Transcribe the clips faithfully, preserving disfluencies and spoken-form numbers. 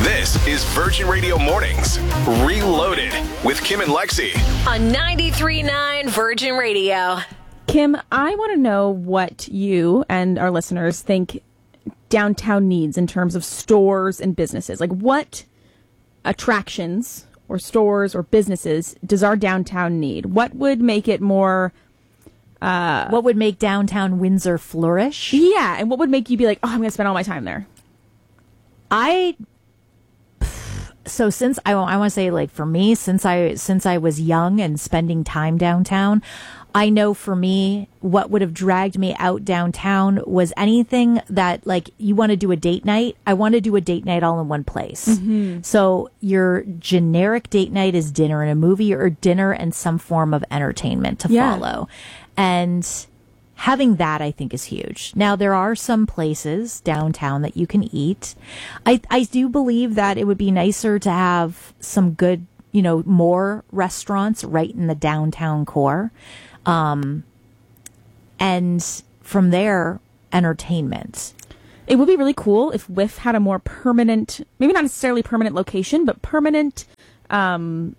This is Virgin Radio Mornings Reloaded with Kim and Lexi on ninety-three point nine Virgin Radio. Kim, I want to know what you and our listeners think downtown needs in terms of stores and businesses. Like, what attractions or stores or businesses does our downtown need? What would make it more... Uh, what would make downtown Windsor flourish? Yeah, and what would make you be like, oh, I'm going to spend all my time there? I... So since I, I want to say, like, for me, since I since I was young and spending time downtown, I know for me, what would have dragged me out downtown was anything that, like, you want to do a date night. I want to do a date night all in one place. Mm-hmm. So your generic date night is dinner and a movie, or dinner and some form of entertainment to yeah. follow. And having that, I think, is huge. Now, there are some places downtown that you can eat. I, I do believe that it would be nicer to have some good, you know, more restaurants right in the downtown core. Um, and from there, entertainment. It would be really cool if W I F had a more permanent, maybe not necessarily permanent location, but permanent um,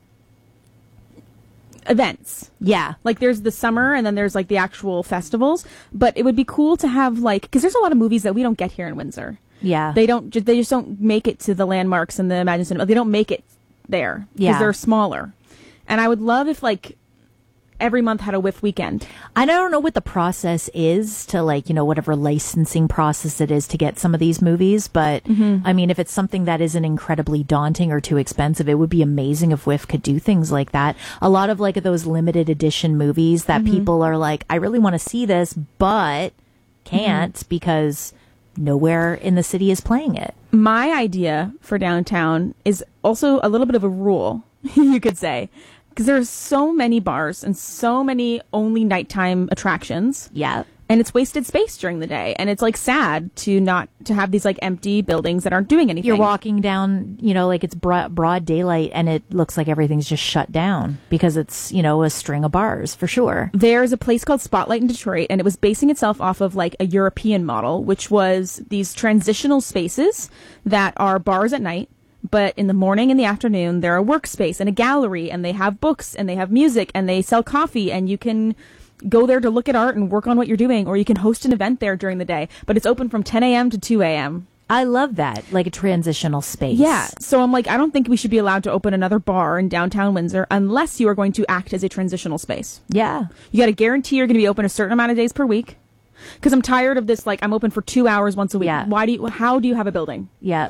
events. Yeah. Like, there's the summer and then there's, like, the actual festivals. But it would be cool to have, like, because there's a lot of movies that we don't get here in Windsor. Yeah. They don't, they just don't make it to the landmarks and the Imagine Cinema. They don't make it there because Yeah. they're smaller. And I would love if, like, every month had a W I F weekend. I don't know what the process is to, like, you know, whatever licensing process it is to get some of these movies. But, mm-hmm. I mean, if it's something that isn't incredibly daunting or too expensive, it would be amazing if W I F could do things like that. A lot of, like, those limited edition movies that mm-hmm. people are like, I really want to see this, but can't mm-hmm. because nowhere in the city is playing it. My idea for downtown is also a little bit of a rule, you could say. Because there's so many bars and so many only nighttime attractions. Yeah. And it's wasted space during the day. And it's, like, sad to not to have these, like, empty buildings that aren't doing anything. You're walking down, you know, like, it's broad, broad daylight and it looks like everything's just shut down because it's, you know, a string of bars for sure. There's a place called Spotlight in Detroit, and it was basing itself off of, like, a European model, which was these transitional spaces that are bars at night. But in the morning and the afternoon, they're a workspace and a gallery, and they have books and they have music and they sell coffee, and you can go there to look at art and work on what you're doing, or you can host an event there during the day. But it's open from ten a.m. to two a.m. I love that, like a transitional space. Yeah. So I'm like, I don't think we should be allowed to open another bar in downtown Windsor unless you are going to act as a transitional space. Yeah. You got to guarantee you're going to be open a certain amount of days per week. Because I'm tired of this, like, I'm open for two hours once a week. Yeah. Why do you, how do you have a building? Yeah.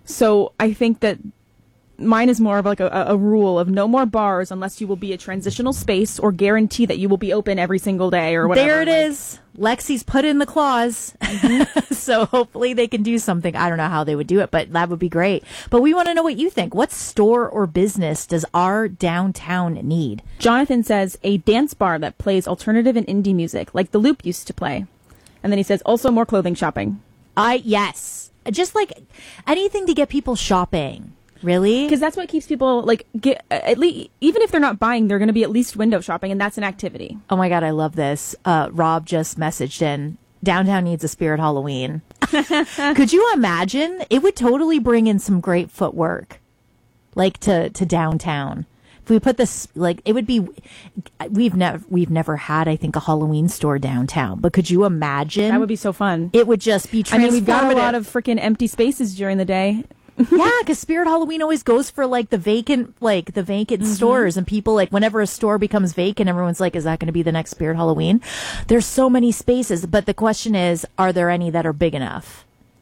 So I think that mine is more of like a, a rule of no more bars unless you will be a transitional space or guarantee that you will be open every single day or whatever. There it like. is. Lexi's put in the clause. Mm-hmm. So hopefully they can do something. I don't know how they would do it, but that would be great. But we want to know what you think. What store or business does our downtown need? Jonathan says a dance bar that plays alternative and indie music like the Loop used to play. And then he says also more clothing shopping. I, yes. Just like anything to get people shopping. Really? Because that's what keeps people, like, get, at least, even if they're not buying, they're going to be at least window shopping, and that's an activity. Oh my God, I love this. Uh, Rob just messaged in, downtown needs a Spirit Halloween. Could you imagine? It would totally bring in some great footwork, like, to, to downtown. If we put this, like, it would be, we've never, we've never had, I think, a Halloween store downtown, but could you imagine? That would be so fun. It would just be transformative. I mean, we've got a lot of freaking empty spaces during the day. Yeah, because Spirit Halloween always goes for, like, the vacant, like, the vacant mm-hmm. stores, and people, like, whenever a store becomes vacant, everyone's like, is that going to be the next Spirit Halloween? There's so many spaces, but the question is, are there any that are big enough?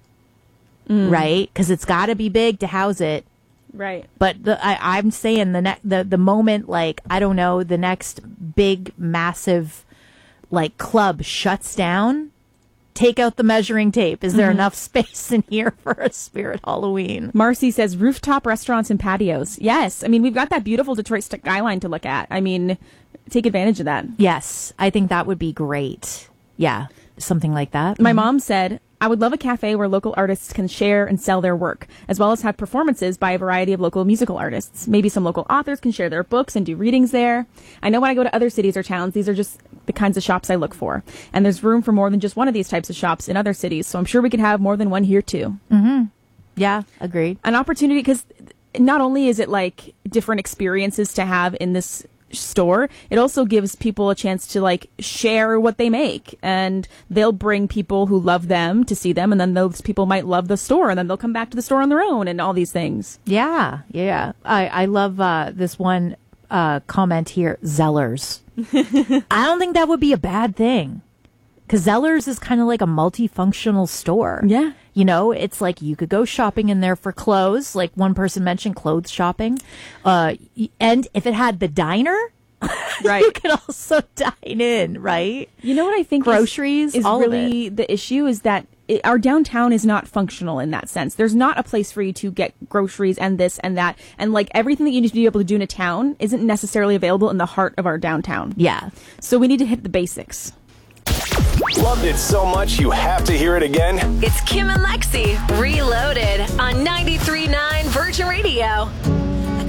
Mm. Right? Because it's got to be big to house it. Right. But the, I, I'm saying the, ne- the the moment, like, I don't know, the next big, massive, like, club shuts down, take out the measuring tape. Is there mm-hmm. enough space in here for a Spirit Halloween? Marcy says rooftop restaurants and patios. Yes. I mean, we've got that beautiful Detroit skyline to look at. I mean, take advantage of that. Yes. I think that would be great. Yeah. Something like that. My mm-hmm. mom said, I would love a cafe where local artists can share and sell their work, as well as have performances by a variety of local musical artists. Maybe some local authors can share their books and do readings there. I know when I go to other cities or towns, these are just the kinds of shops I look for. And there's room for more than just one of these types of shops in other cities, so I'm sure we could have more than one here, too. Mm-hmm. Yeah, agreed. An opportunity, because not only is it like different experiences to have in this store, it also gives people a chance to like share what they make, and they'll bring people who love them to see them, and then those people might love the store, and then they'll come back to the store on their own, and all these things. Yeah, yeah. I, I love uh, this one uh, comment here, Zellers. I don't think that would be a bad thing, because Zellers is kind of like a multifunctional store. Yeah. You know, it's like you could go shopping in there for clothes, like one person mentioned clothes shopping. Uh, and if it had the diner, right, you could also dine in, right? You know what I think groceries is, is all really of it. The issue is that it, our downtown is not functional in that sense. There's not a place for you to get groceries and this and that. And like everything that you need to be able to do in a town isn't necessarily available in the heart of our downtown. Yeah. So we need to hit the basics. Loved it so much you have to hear it again? It's Kim and Lexi Reloaded on ninety-three point nine Virgin Radio.